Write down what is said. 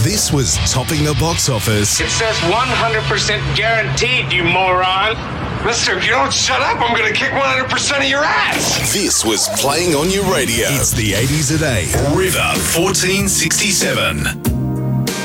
This was topping the box office. It says 100% guaranteed, you moron. Mister, if you don't shut up, I'm going to kick 100% of your ass. This was playing on your radio. It's the 80s a day. River 1467.